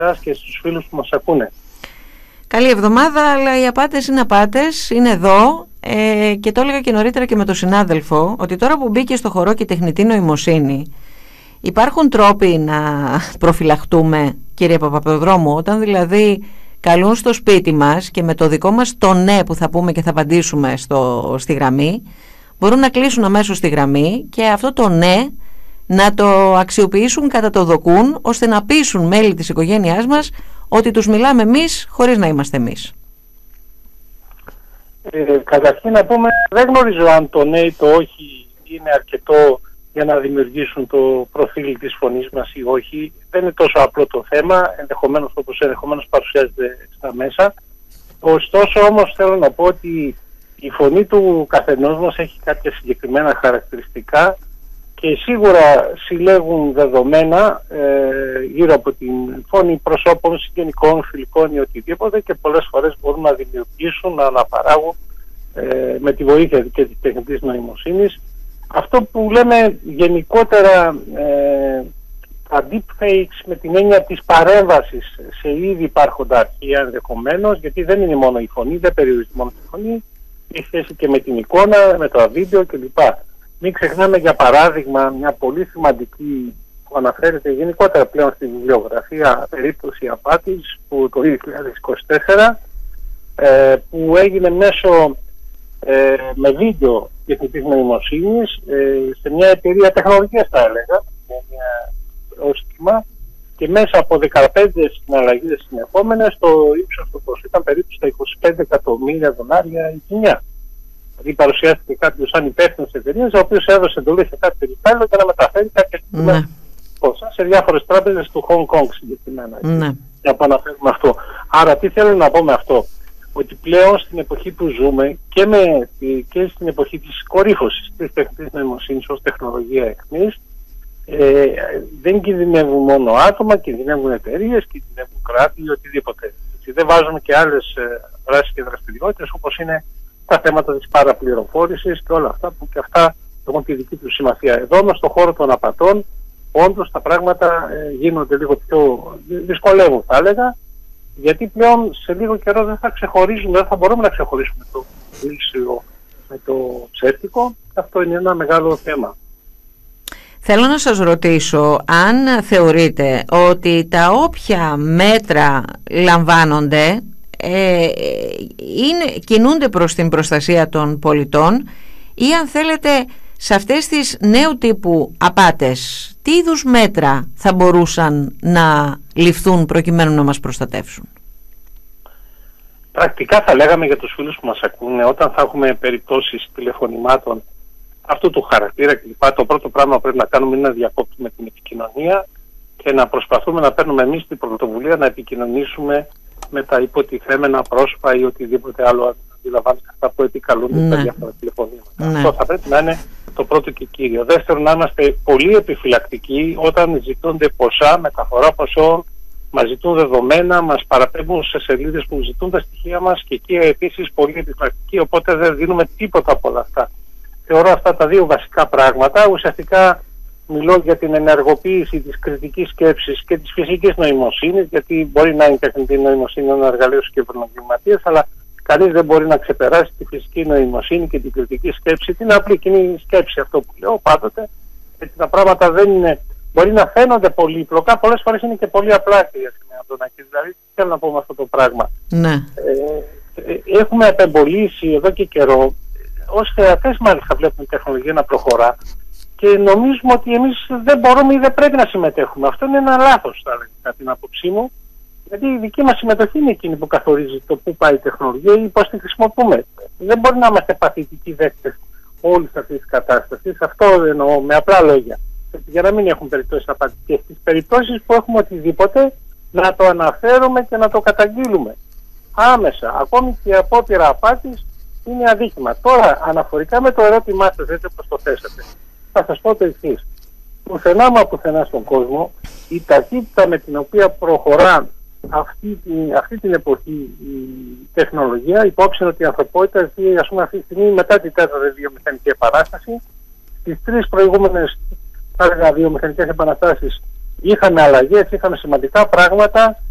εσάς και στους φίλους που μας ακούνε. Καλή εβδομάδα, αλλά οι απάτες είναι απάτες, είναι εδώ και το έλεγα και νωρίτερα και με τον συνάδελφο, ότι τώρα που μπήκε στο χορό και η τεχνητή νοημοσύνη, υπάρχουν τρόποι να προφυλαχτούμε, κύριε Παπαπεδρόμου, όταν δηλαδή καλούν στο σπίτι μας και με το δικό μας το ναι που θα πούμε και θα απαντήσουμε στη γραμμή, μπορούν να κλείσουν αμέσως στη γραμμή και αυτό το ναι να το αξιοποιήσουν κατά το δοκούν, ώστε να πείσουν μέλη της οικογένειάς μας ότι τους μιλάμε εμείς χωρίς να είμαστε εμείς. Καταρχήν να πούμε, δεν γνωρίζω αν το ναι ή το όχι είναι αρκετό για να δημιουργήσουν το προφίλ της φωνής μας ή όχι. Δεν είναι τόσο απλό το θέμα, ενδεχομένως παρουσιάζεται στα μέσα. Ωστόσο όμως θέλω να πω ότι η φωνή του καθενός μας έχει κάποια συγκεκριμένα χαρακτηριστικά και σίγουρα συλλέγουν δεδομένα γύρω από την φωνή προσώπων, συγγενικών, φιλικών ή οτιδήποτε και πολλές φορές μπορούν να δημιουργήσουν, να αναπαράγουν με τη βοήθεια και της τεχνητής νοημοσύνης αυτό που λέμε γενικότερα τα deepfakes με την έννοια της παρέμβασης σε ήδη υπάρχοντα αρχεία ενδεχομένως, γιατί δεν είναι μόνο η φωνή, δεν περιορίζεται μόνο τη φωνή, έχει σχέση και με την εικόνα, με το βίντεο κλπ. Μην ξεχνάμε για παράδειγμα μια πολύ σημαντική που αναφέρεται γενικότερα πλέον στη βιβλιογραφία περίπτωση απάτης που το 2024 που έγινε μέσω με βίντεο τεχνητής νοημοσύνης σε μια εταιρεία τεχνολογίας θα έλεγα, μια όστιμα και μέσα από 15 συναλλαγές συνεχόμενες το ύψος του ποσού ήταν περίπου στα $25 εκατομμύρια η ζημιά. Δηλαδή παρουσιάστηκε κάποιος σαν υπεύθυνος εταιρείας, ο οποίος έδωσε εντολή σε κάποιο υπάλληλο για να μεταφέρει κάποια συγκεκριμένα ποσά σε διάφορες τράπεζες του Hong Kong συγκεκριμένα. Για να αναφέρουμε αυτό. Άρα τι θέλω να πω με αυτό? Ότι πλέον στην εποχή που ζούμε και στην εποχή της κορύφωσης της τεχνητής νοημοσύνης ως τεχνολογία εχμής, δεν κινδυνεύουν μόνο άτομα, κινδυνεύουν εταιρείες, κινδυνεύουν κράτη ή οτιδήποτε. Δεν βάζουμε και άλλες δράσεις και δραστηριότητες όπως είναι τα θέματα της παραπληροφόρησης και όλα αυτά που και αυτά έχουν τη δική τους σημασία. Εδώ όμως στον χώρο των απατών όντως τα πράγματα γίνονται λίγο πιο δυσκολεύουν θα έλεγα, γιατί πλέον σε λίγο καιρό δεν θα μπορούμε να ξεχωρίσουμε το πλήσιο με το ψεύτικο. Αυτό είναι ένα μεγάλο θέμα. Θέλω να σας ρωτήσω αν θεωρείτε ότι τα όποια μέτρα λαμβάνονται κινούνται προς την προστασία των πολιτών ή αν θέλετε σε αυτές τις νέου τύπου απάτες τι είδους μέτρα θα μπορούσαν να ληφθούν προκειμένου να μας προστατεύσουν? Πρακτικά θα λέγαμε για τους φίλους που μας ακούνε, όταν θα έχουμε περιπτώσεις τηλεφωνημάτων αυτού του χαρακτήρα κλπ. Το πρώτο πράγμα που πρέπει να κάνουμε είναι να διακόπτουμε την επικοινωνία και να προσπαθούμε να παίρνουμε εμείς την πρωτοβουλία να επικοινωνήσουμε με τα υποτιθέμενα πρόσωπα ή οτιδήποτε άλλο αντιλαμβάνεστε αυτά που επικαλούνται στα διάφορα τηλεφωνήματα. Αυτό θα πρέπει να είναι το πρώτο και κύριο. Δεύτερον, να είμαστε πολύ επιφυλακτικοί όταν ζητούνται ποσά, μεταφορά ποσών, μας ζητούν δεδομένα, μας παραπέμπουν σε σελίδες που ζητούν τα στοιχεία μας και εκεί επίσης πολύ επιφυλακτικοί, οπότε δεν δίνουμε τίποτα από όλα αυτά. Θεωρώ αυτά τα δύο βασικά πράγματα. Ουσιαστικά μιλώ για την ενεργοποίηση της κριτικής σκέψης και της φυσικής νοημοσύνης, γιατί μπορεί να είναι τεχνητή νοημοσύνη ένα εργαλείο στους κυβερνοεγκληματίες, αλλά κανείς δεν μπορεί να ξεπεράσει τη φυσική νοημοσύνη και την κριτική σκέψη, την απλή κοινή σκέψη, αυτό που λέω πάντοτε. Γιατί τα πράγματα δεν είναι, μπορεί να φαίνονται πολύπλοκα, πολλές φορές είναι και πολύ απλά, κυρία Αντωνάκη. Δηλαδή, θέλω να πω με αυτό το πράγμα. Ναι. Έχουμε απεμπολίσει εδώ και καιρό, ως θεατές μάλιστα βλέπουμε η τεχνολογία να προχωρά και νομίζουμε ότι εμείς δεν μπορούμε ή δεν πρέπει να συμμετέχουμε. Αυτό είναι ένα λάθος, θα έλεγα, κατά την άποψή μου, γιατί η δική μας συμμετοχή είναι εκείνη που καθορίζει το πού πάει η τεχνολογία ή πώς τη χρησιμοποιούμε. Δεν μπορεί να είμαστε παθητικοί δέκτες όλης αυτής της κατάστασης. Αυτό εννοώ με απλά λόγια. Για να μην έχουν περιπτώσεις απάτης. Και στις περιπτώσεις που έχουμε οτιδήποτε, να το αναφέρουμε και να το καταγγείλουμε άμεσα. Ακόμη και η απόπειρα απάτης είναι αδίκημα. Τώρα, αναφορικά με το ερώτημά σας, έτσι όπως το θέσατε, θα σας πω το εξής. Πουθενά μα πουθενά στον κόσμο, η ταχύτητα με την οποία προχωρά αυτή την εποχή η τεχνολογία, υπόψη ότι η ανθρωπότητα ζει, ας πούμε, αυτή τη στιγμή μετά την τέταρτη βιομηχανική επανάσταση. Στις τρεις προηγούμενες βιομηχανικές επαναστάσεις είχαμε αλλαγές, είχαμε σημαντικά πράγματα